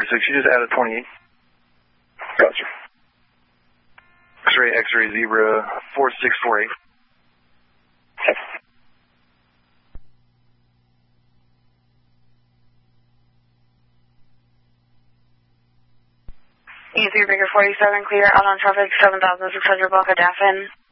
46. You just added 28. Gotcha. X-ray zebra 4648. E3 Baker 47, clear out on traffic 7600 block of Daffin.